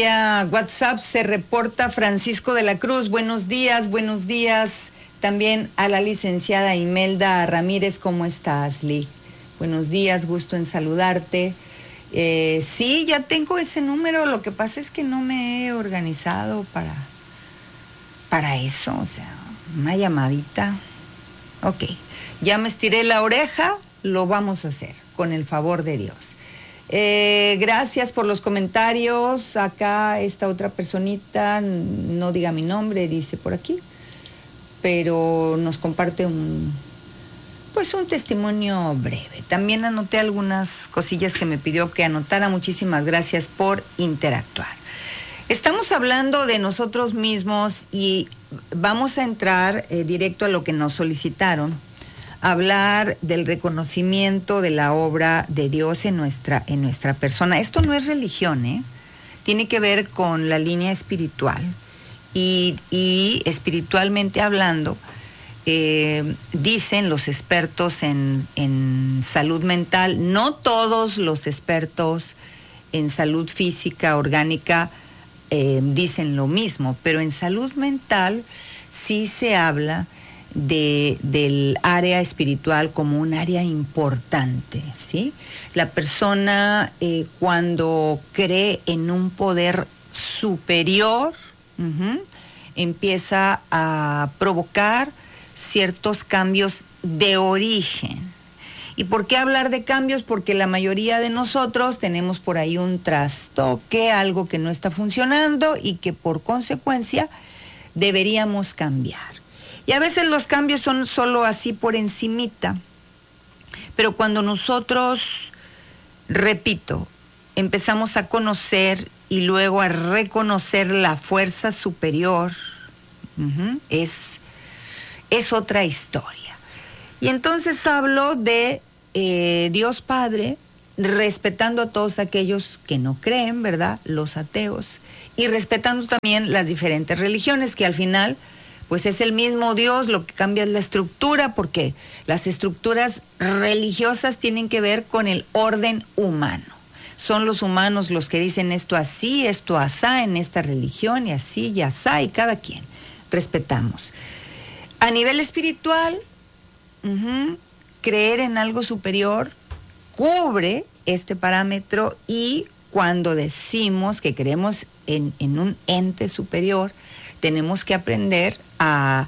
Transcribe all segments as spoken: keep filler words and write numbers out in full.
Vía WhatsApp se reporta Francisco de la Cruz. Buenos días, buenos días. También a la licenciada Imelda Ramírez. ¿Cómo estás, Lee? Buenos días, gusto en saludarte. Eh, sí, ya tengo ese número. Lo que pasa es que no me he organizado para, para eso. O sea, una llamadita. Ok, ya me estiré la oreja. Lo vamos a hacer, con el favor de Dios. Eh, gracias por los comentarios. Acá esta otra personita, no diga mi nombre, dice por aquí, pero nos comparte un, pues un testimonio breve. También anoté algunas cosillas que me pidió que anotara. Muchísimas gracias por interactuar. Estamos hablando de nosotros mismos y vamos a entrar eh, directo a lo que nos solicitaron. Hablar del reconocimiento de la obra de Dios en nuestra, en nuestra persona. Esto no es religión, ¿eh? Tiene que ver con la línea espiritual. Y, y espiritualmente hablando, eh, dicen los expertos en, en salud mental, no todos los expertos en salud física, orgánica, eh, dicen lo mismo, pero en salud mental sí se habla De, del área espiritual como un área importante, ¿sí? La persona eh, cuando cree en un poder superior, uh-huh, empieza a provocar ciertos cambios de origen. ¿Y por qué hablar de cambios? Porque la mayoría de nosotros tenemos por ahí un trastoque, algo que no está funcionando y que por consecuencia deberíamos cambiar. Y a veces los cambios son solo así por encimita, pero cuando nosotros, repito, empezamos a conocer y luego a reconocer la fuerza superior, uh-huh, es, es otra historia. Y entonces hablo de eh, Dios Padre, respetando a todos aquellos que no creen, ¿verdad? Los ateos, y respetando también las diferentes religiones, que al final pues es el mismo Dios. Lo que cambia es la estructura, porque las estructuras religiosas tienen que ver con el orden humano. Son los humanos los que dicen esto así, esto asá, en esta religión, y así, y asá, y cada quien. Respetamos. A nivel espiritual, uh-huh, creer en algo superior cubre este parámetro, y cuando decimos que creemos en, en un ente superior, tenemos que aprender a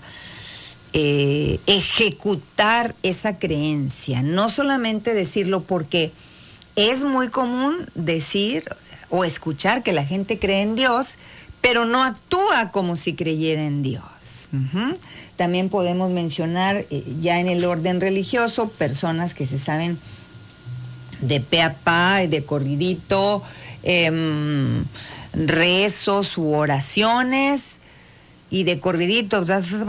eh, ejecutar esa creencia, no solamente decirlo, porque es muy común decir, o sea, o escuchar que la gente cree en Dios, pero no actúa como si creyera en Dios. Uh-huh. También podemos mencionar, eh, ya en el orden religioso, personas que se saben de pe a pa, de corridito, eh, rezos u oraciones, y de corridito,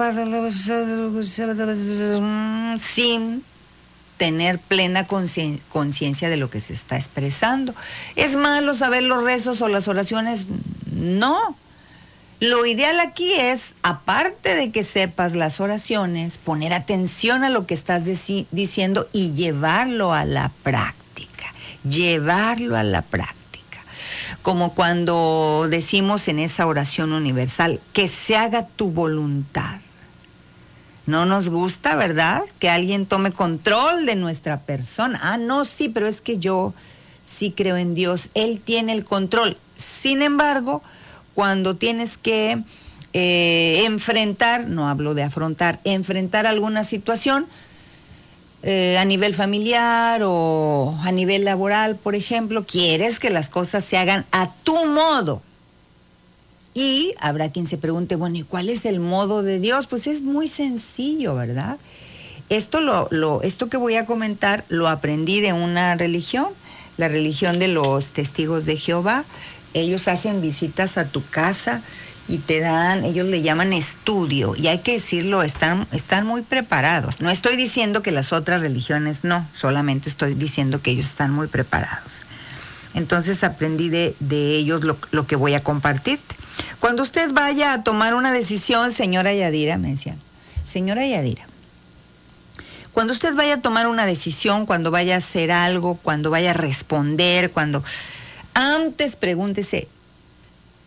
sin tener plena conciencia de lo que se está expresando. ¿Es malo saber los rezos o las oraciones? No. Lo ideal aquí es, aparte de que sepas las oraciones, poner atención a lo que estás deci- diciendo y llevarlo a la práctica. Llevarlo a la práctica. Como cuando decimos en esa oración universal, que se haga tu voluntad. No nos gusta, ¿verdad?, que alguien tome control de nuestra persona. Ah, no, sí, pero es que yo sí creo en Dios. Él tiene el control. Sin embargo, cuando tienes que eh, enfrentar, no hablo de afrontar, enfrentar alguna situación, Eh, a nivel familiar o a nivel laboral, por ejemplo, quieres que las cosas se hagan a tu modo. Y habrá quien se pregunte, bueno, ¿y cuál es el modo de Dios? Pues es muy sencillo, ¿verdad? Esto, lo, lo, esto que voy a comentar lo aprendí de una religión, la religión de los testigos de Jehová. Ellos hacen visitas a tu casa y te dan, ellos le llaman estudio, y hay que decirlo, están, están muy preparados. No estoy diciendo que las otras religiones no, solamente estoy diciendo que ellos están muy preparados. Entonces aprendí de, de ellos lo, lo que voy a compartirte. Cuando usted vaya a tomar una decisión, señora Yadira, me decían, señora Yadira, cuando usted vaya a tomar una decisión, cuando vaya a hacer algo, cuando vaya a responder, cuando... Antes pregúntese,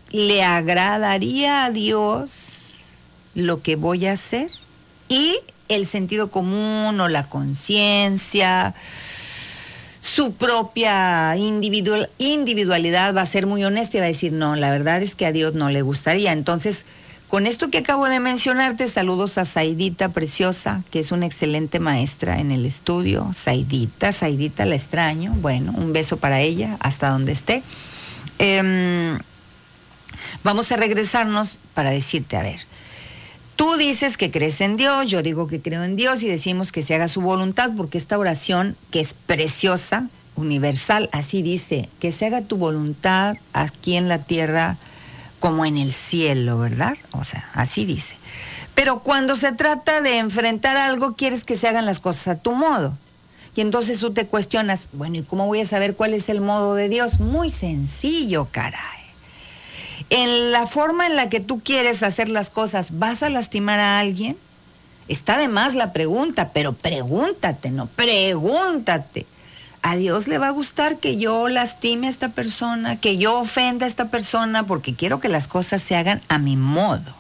¿le agradaría a Dios lo que voy a hacer? Y el sentido común o la conciencia, su propia individual, individualidad va a ser muy honesta y va a decir, no, la verdad es que a Dios no le gustaría. Entonces, con esto que acabo de mencionarte, saludos a Zaidita Preciosa, que es una excelente maestra en el estudio. Zaidita, Zaidita, la extraño. Bueno, un beso para ella, hasta donde esté. Eh, vamos a regresarnos para decirte, a ver, tú dices que crees en Dios, yo digo que creo en Dios y decimos que se haga su voluntad, porque esta oración, que es preciosa, universal, así dice, que se haga tu voluntad aquí en la tierra como en el cielo, ¿verdad? O sea, así dice. Pero cuando se trata de enfrentar algo, quieres que se hagan las cosas a tu modo. Y entonces tú te cuestionas, bueno, ¿y cómo voy a saber cuál es el modo de Dios? Muy sencillo, caray. En la forma en la que tú quieres hacer las cosas, ¿vas a lastimar a alguien? Está de más la pregunta, pero pregúntate, no, pregúntate. ¿A Dios le va a gustar que yo lastime a esta persona, que yo ofenda a esta persona, porque quiero que las cosas se hagan a mi modo?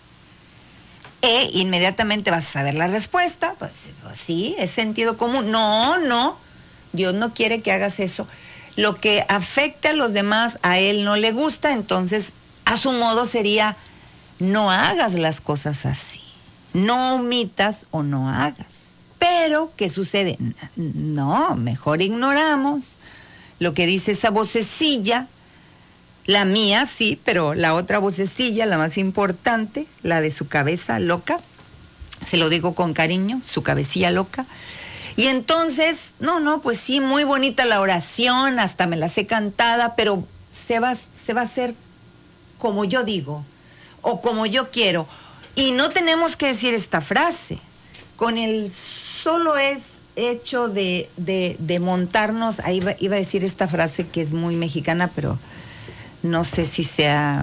E inmediatamente vas a saber la respuesta, pues, pues sí, es sentido común. No, no, Dios no quiere que hagas eso. Lo que afecta a los demás, a Él no le gusta, entonces a su modo sería, no hagas las cosas así, no omitas o no hagas. Pero, ¿qué sucede? No, mejor ignoramos lo que dice esa vocecilla, la mía sí, pero la otra vocecilla, la más importante, la de su cabeza loca, se lo digo con cariño, su cabecilla loca. Y entonces, no, no, pues sí, muy bonita la oración, hasta me la sé cantada, pero se va, se va a hacer como yo digo, o como yo quiero. Y no tenemos que decir esta frase, con el solo es hecho de, de, de montarnos, ahí iba, iba a decir esta frase que es muy mexicana, pero no sé si sea